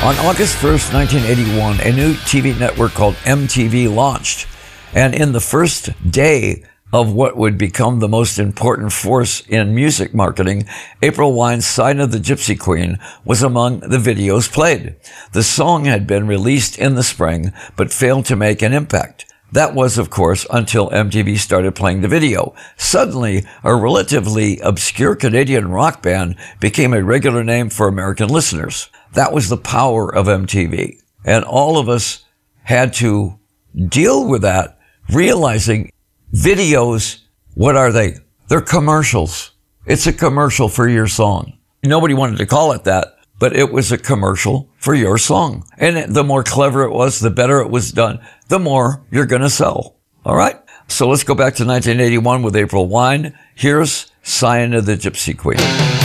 On August 1st, 1981, a new TV network called MTV launched. And in the first day of what would become the most important force in music marketing, April Wine's Sign of the Gypsy Queen was among the videos played. The song had been released in the spring, but failed to make an impact. That was, of course, until MTV started playing the video. Suddenly, a relatively obscure Canadian rock band became a regular name for American listeners. That was the power of MTV. And all of us had to deal with that, realizing videos, what are they? They're commercials. It's a commercial for your song. Nobody wanted to call it that, but it was a commercial for your song. And the more clever it was, the better it was done, the more you're going to sell. All right? So let's go back to 1981 with April Wine. Here's Sign of the Gypsy Queen.